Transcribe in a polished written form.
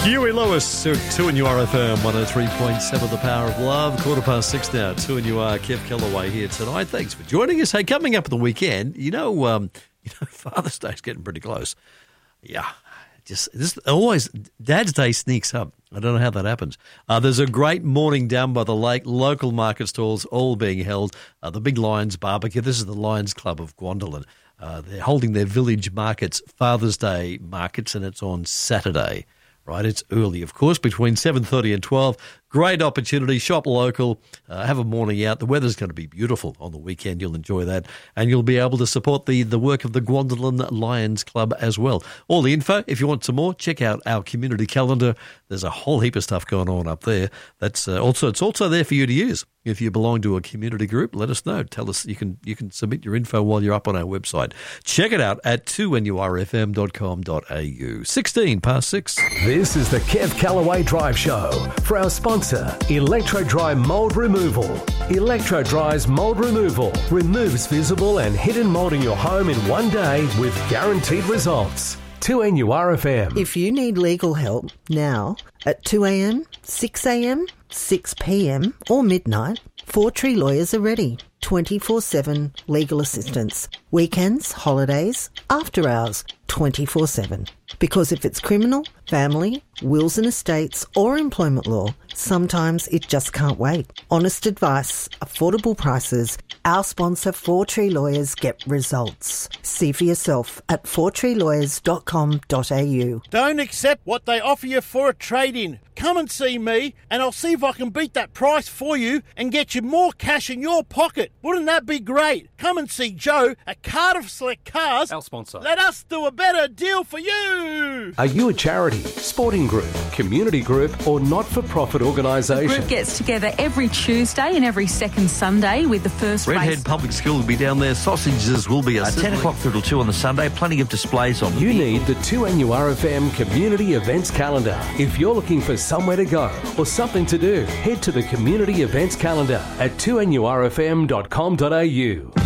Huey Lewis, 2 and you are FM 103.7, The Power of Love. 6:15 now, 2 and you are. Kev Kellaway here tonight. Thanks for joining us. Hey, coming up on the weekend, Father's Day's getting pretty close. Yeah, always Dad's Day sneaks up. I don't know how that happens. There's a great morning down by the lake. Local market stalls all being held. The Big Lions Barbecue. This is the Lions Club of Guandolen. They're holding their village markets, Father's Day markets, and it's on Saturday. Right, it's early, of course, between 7:30 and 12. Great opportunity, shop local, have a morning out. The weather's going to be beautiful on the weekend. You'll enjoy that. And you'll be able to support the work of the Guandolen Lions Club as well. All the info, if you want some more, check out our community calendar. There's a whole heap of stuff going on up there. It's also there for you to use. If you belong to a community group, let us know. Tell us, you can submit your info while you're up on our website. Check it out at 2nurfm.com.au. 6:16. This is the Kev Kellaway Drive Show for our sponsor, Electro-Dry Mold Removal. Electro-Dry's Mold Removal removes visible and hidden mold in your home in one day with guaranteed results. 2NURFM. If you need legal help now at 2 a.m, 6 a.m, 6 p.m. or midnight, Four Tree Lawyers are ready. 24/7 legal assistance. Weekends, holidays, after hours, 24/7. Because if it's criminal, family, wills and estates or employment law, sometimes it just can't wait. Honest advice, affordable prices. Our sponsor, Four Tree Lawyers, get results. See for yourself at fourtreelawyers.com.au. Don't accept what they offer you for a trade-in. Come and see me and I'll see if I can beat that price for you and get you more cash in your pocket. Wouldn't that be great? Come and see Joe at Cardiff Select Cars. Our sponsor. Let us do a better deal for you. Are you a charity, sporting group, community group or not-for-profit organisation? The group gets together every Tuesday and every second Sunday with the first Redhead race. Public School will be down there. Sausages will be 10 o'clock through till 2 on the Sunday. Plenty of displays on. You need the 2NURFM Community Events Calendar. If you're looking for somewhere to go or something to do, head to the Community Events Calendar at 2NURFM.com.au.